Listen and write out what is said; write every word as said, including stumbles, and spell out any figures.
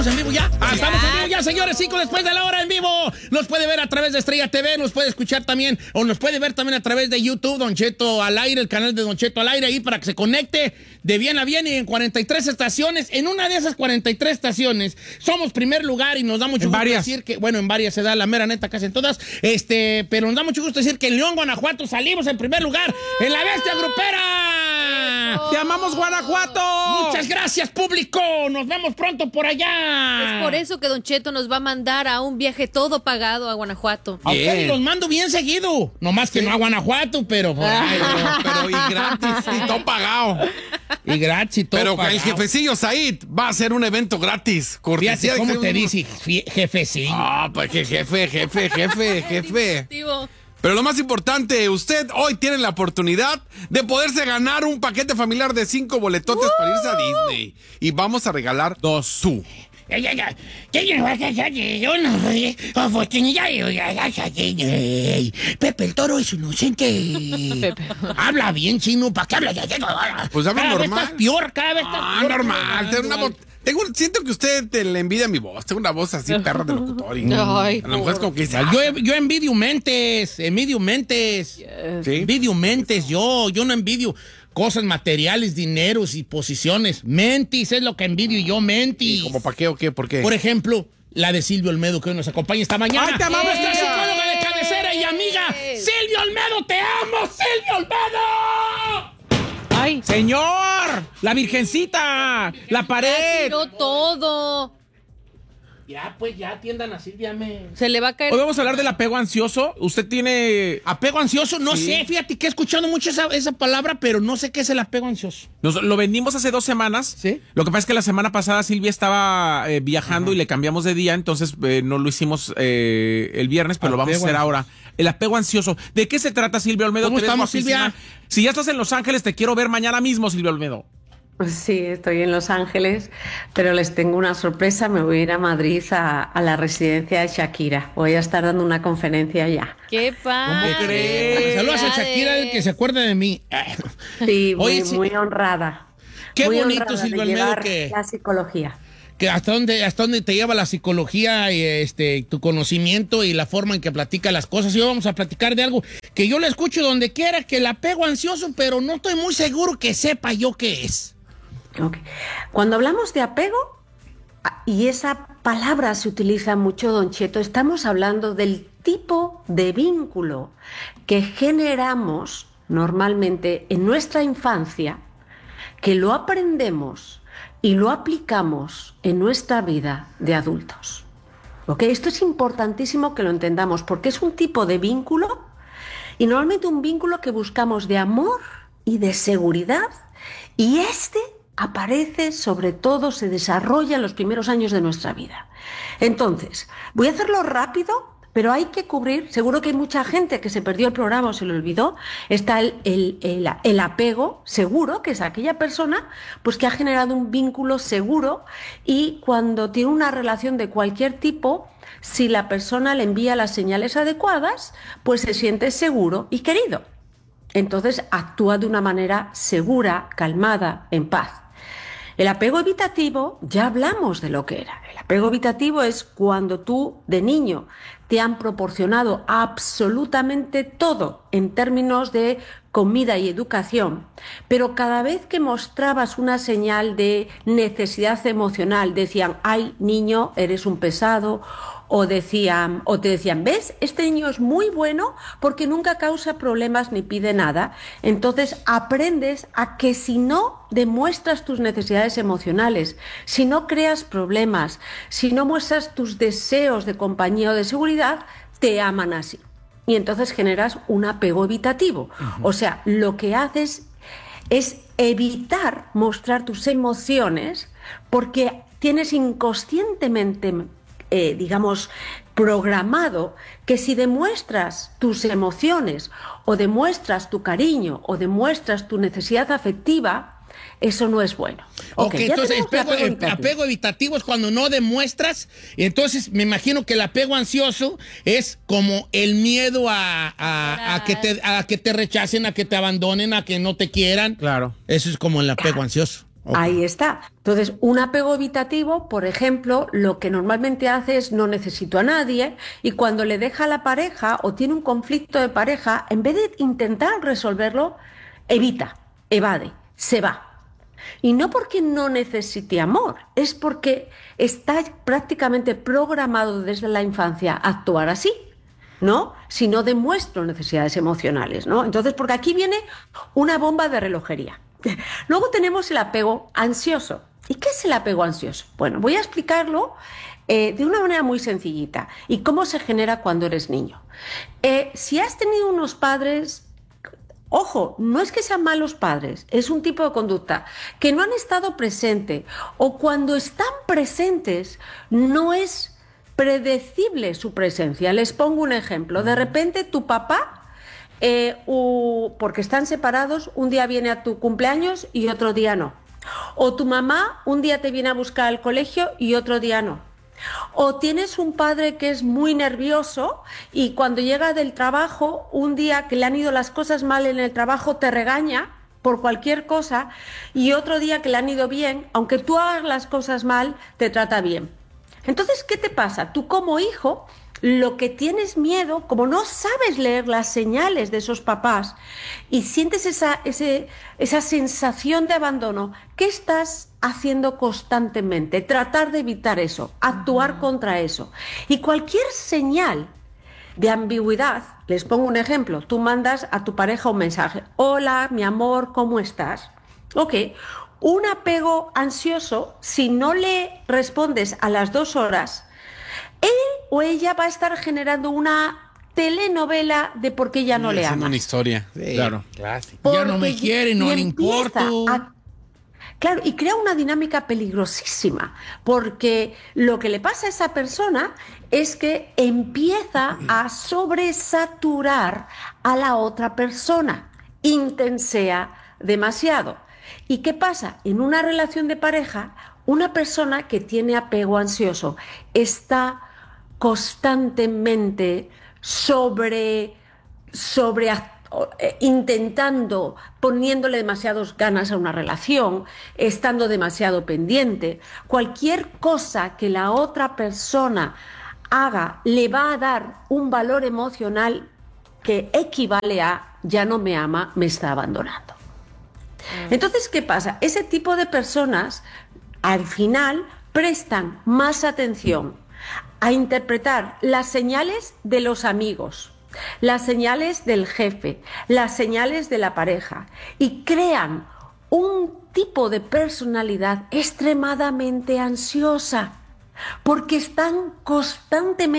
¿Estamos en vivo ya? Ah, Ya. estamos en vivo ya, señores. Cinco después de la hora en vivo. Nos puede ver a través de Estrella T V, nos puede escuchar también, o nos puede ver también a través de YouTube, Don Cheto al aire, el canal de Don Cheto al aire, ahí para que se conecte de bien a bien y en cuarenta y tres estaciones. En una de esas cuarenta y tres estaciones somos primer lugar y nos da mucho En gusto varias. decir que, bueno, en varias se da la mera neta, casi en todas, este, pero nos da mucho gusto decir que en León, Guanajuato salimos en primer lugar en la Bestia Grupera. ¡Te amamos, Guanajuato! Muchas gracias, público. Nos vemos pronto por allá. Es por eso que Don Cheto nos va a mandar a un viaje todo pagado a Guanajuato. A ustedes Bien. los mando bien seguido. Nomás que no a Guanajuato, pero por ahí. Pero y gratis, y todo pagado. Y gratis y todo Pero con el pagado. jefecillo Said va a ser un evento gratis. Cortesía Fíjate de cómo que- te dice, fie- jefecillo. Ah, pues que jefe, jefe, jefe, jefe. Digo, Pero lo más importante, usted hoy tiene la oportunidad de poderse ganar un paquete familiar de cinco boletotes para irse a Disney. Y vamos a regalar dos. Tú. Ya, ya, ya. Ya, ya, ya, ya, ya, una oportunidad. Pepe el Toro es inocente. Habla bien, chino. ¿Para qué habla? Pues habla Cada vez normal. estás peor, cada vez estás Ah, peor. normal. Tengo una voz. Tengo, siento que usted te le envidia mi voz. Tengo una voz así, perra de locutor. Y Ay, a lo mejor es como que dice, Yo, yo envidio mentes, envidio mentes. ¿sí? Envidio mentes, yo, yo no envidio cosas materiales, dineros y posiciones. Mentis es lo que envidio yo, mentis. ¿Cómo para qué o qué? ¿Por qué? Por ejemplo, la de Silvio Olmedo que hoy nos acompaña esta mañana. ¡Ay, te amamos, Nuestra Silvia! psicóloga de cabecera y amiga, Silvio Olmedo, te amo, Silvio Olmedo. ay, ¡Señor! ¡La virgencita! ¡La ya pared! tiró todo. Ya, pues, ya atiendan a Silvia, me... Se le va a caer. Hoy vamos a hablar del apego ansioso. Usted tiene... Apego ansioso, no Sí. sé, fíjate que he escuchado mucho esa, esa palabra, pero no sé qué es el apego ansioso. Nos, lo vendimos hace dos semanas. ¿Sí? Lo que pasa es que la semana pasada Silvia estaba eh, viajando y le cambiamos de día, entonces eh, no lo hicimos eh, el viernes, pero lo vamos a Apego hacer ansioso. ahora. El apego ansioso. ¿De qué se trata, Silvia Olmedo? ¿Cómo Te ves estamos, guapísima. Silvia? Si ya estás en Los Ángeles, te quiero ver mañana mismo, Silvia Olmedo. Sí, estoy en Los Ángeles, pero les tengo una sorpresa. Me voy a ir a Madrid a, a la residencia de Shakira. Voy a estar dando una conferencia allá. ¡Qué padre! crees? Saludos a Shakira, el que se acuerde de mí. Sí, muy, Oye, sí. muy honrada. Qué Muy bonito, honrada de Silvia Olmedo, llevar que- la psicología. Que hasta dónde, hasta dónde te lleva la psicología y este, tu conocimiento y la forma en que platica las cosas. Y hoy vamos a platicar de algo que yo le escucho donde quiera, que el apego ansioso, pero no estoy muy seguro que sepa yo qué es. Ok. Cuando hablamos de apego, y esa palabra se utiliza mucho, Don Cheto, estamos hablando del tipo de vínculo que generamos normalmente en nuestra infancia, que lo aprendemos y lo aplicamos en nuestra vida de adultos. ¿Ok? Esto es importantísimo que lo entendamos porque es un tipo de vínculo y normalmente un vínculo que buscamos de amor y de seguridad, y este aparece, sobre todo, se desarrolla en los primeros años de nuestra vida. Entonces, voy a hacerlo rápido, pero hay que cubrir, seguro que hay mucha gente que se perdió el programa o se lo olvidó, está el, el, el, el apego seguro, que es aquella persona pues, que ha generado un vínculo seguro, y cuando tiene una relación de cualquier tipo, si la persona le envía las señales adecuadas, pues se siente seguro y querido. Entonces actúa de una manera segura, calmada, en paz. El apego evitativo, ya hablamos de lo que era. El apego evitativo es cuando tú, de niño, te han proporcionado absolutamente todo en términos de comida y educación, pero cada vez que mostrabas una señal de necesidad emocional, decían, ay, niño, eres un pesado, o decían, o te decían, ¿ves? Este niño es muy bueno porque nunca causa problemas ni pide nada. Entonces aprendes a que si no demuestras tus necesidades emocionales, si no creas problemas, si no muestras tus deseos de compañía o de seguridad, te aman así. Y entonces generas un apego evitativo. Uh-huh. O sea, lo que haces es evitar mostrar tus emociones porque tienes inconscientemente, eh, digamos, programado que si demuestras tus emociones o demuestras tu cariño o demuestras tu necesidad afectiva, eso no es bueno. Ok, okay, entonces el apego, apego, el evitativo. apego evitativo es cuando no demuestras. Y entonces me imagino que el apego ansioso es como el miedo a, a, a, que te, a que te rechacen, a que te abandonen, a que no te quieran. Claro. Eso es como el apego ansioso. Ok. Ahí está. Entonces, un apego evitativo, por ejemplo, lo que normalmente hace es no necesito a nadie, y cuando le deja a la pareja o tiene un conflicto de pareja, en vez de intentar resolverlo, evita, evade, se va. Y no porque no necesite amor, es porque está prácticamente programado desde la infancia a actuar así, ¿no? Si no demuestro necesidades emocionales, ¿no? Entonces, porque aquí viene una bomba de relojería. Luego tenemos el apego ansioso. ¿Y qué es el apego ansioso? Bueno, voy a explicarlo eh, de una manera muy sencillita y cómo se genera cuando eres niño. Eh, si has tenido unos padres, ojo, no es que sean malos padres, es un tipo de conducta que no han estado presentes, o cuando están presentes no es predecible su presencia. Les pongo un ejemplo. De repente tu papá, eh, u, porque están separados, un día viene a tu cumpleaños y otro día no. O tu mamá un día te viene a buscar al colegio y otro día no. O tienes un padre que es muy nervioso y cuando llega del trabajo, un día que le han ido las cosas mal en el trabajo, te regaña por cualquier cosa, y otro día que le han ido bien, aunque tú hagas las cosas mal, te trata bien. Entonces, ¿qué te pasa? Tú como hijo, lo que tienes miedo, como no sabes leer las señales de esos papás y sientes esa, ese, esa sensación de abandono, ¿qué estás haciendo constantemente? Tratar de evitar eso, actuar contra eso. Y cualquier señal de ambigüedad, les pongo un ejemplo, tú mandas a tu pareja un mensaje: hola, mi amor, ¿cómo estás? Ok, un apego ansioso, si no le respondes a las dos horas, él o ella va a estar generando una telenovela de por qué ya no le Haciendo una amas. historia. Sí. Claro. Ya no me quiere, no y le empieza importo. a- Claro, y crea una dinámica peligrosísima, porque lo que le pasa a esa persona es que empieza a sobresaturar a la otra persona, intensea demasiado. ¿Y qué pasa? En una relación de pareja, una persona que tiene apego ansioso está constantemente sobre, sobre eh, intentando, poniéndole demasiadas ganas a una relación, estando demasiado pendiente. Cualquier cosa que la otra persona haga le va a dar un valor emocional que equivale a ya no me ama, me está abandonando. Entonces, ¿qué pasa? Ese tipo de personas al final prestan más atención a interpretar las señales de los amigos, las señales del jefe, las señales de la pareja, y crean un tipo de personalidad extremadamente ansiosa, porque están constantemente